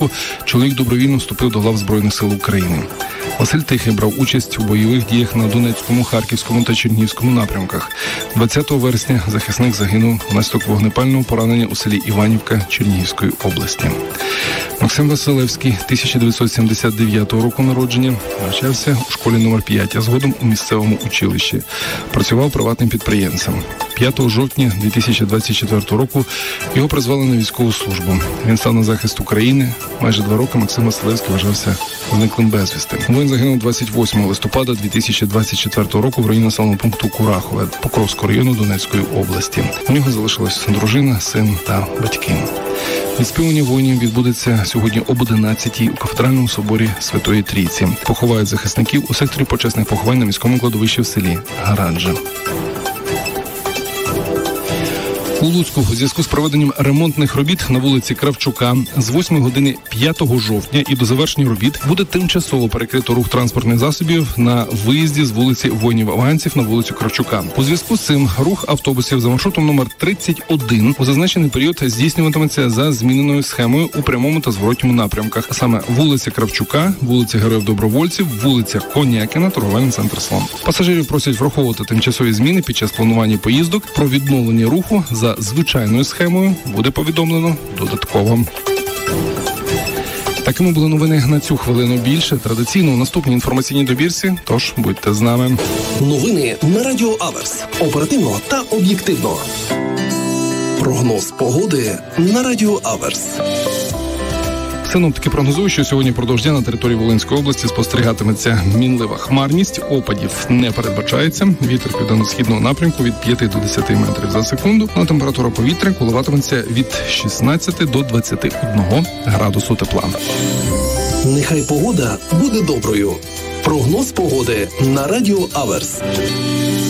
року чоловік добровільно вступив до лав Збройних сил України. Василь Тихий брав участь у бойових діях на Донецькому, Харківському та Чернігівському напрямках. 20 вересня захисник загинув внаслідок вогнепального поранення у селі Іванівка Чернігівської області. Максим Василевський, 1979 року народження, навчався у школі номер 5, а згодом у місцевому училищі. Працював приватним підприємцем. 5 жовтня 2024 року його призвали на військову службу. Він став на захист України. Майже 2 роки Максим Василевський вважався зниклим безвісти. Він загинув 28 листопада 2024 року в районі населеного пункту Курахове Покровського району Донецької області. У нього залишилась дружина, син та батьки. Відспівання воїнів відбудеться сьогодні об 11-й у кафедральному соборі Святої Трійці. Поховають захисників у секторі почесних поховань на міському кладовищі в селі Гараджа. У Луцьку у зв'язку з проведенням ремонтних робіт на вулиці Кравчука з 8 години 5 жовтня і до завершення робіт буде тимчасово перекрито рух транспортних засобів на виїзді з вулиці Воїнів-Афганців на вулицю Кравчука. У зв'язку з цим рух автобусів за маршрутом номер 31 у зазначений період здійснюватиметься за зміненою схемою у прямому та зворотньому напрямках, а саме вулиця Кравчука, вулиця Героїв-Добровольців, вулиця Конякіна, торговельний центр «Слон». Пасажирів просять враховувати тимчасові зміни під час планування поїздок. Про відновлення руху за звичайною схемою буде повідомлено додатково. Такими були новини на цю хвилину. Більше традиційно у наступній інформаційній добірці, тож будьте з нами. Новини на Радіо Аверс. Оперативно та об'єктивно. Прогноз погоди на Радіо Аверс. Синоптики прогнозують, що сьогодні продовж дня на території Волинської області спостерігатиметься мінлива хмарність, опадів не передбачається, вітер південно-східного напрямку від 5 до 10 метрів за секунду, а температура повітря коливатиметься від 16 до 21 градусу тепла. Нехай погода буде доброю. Прогноз погоди на Радіо Аверс.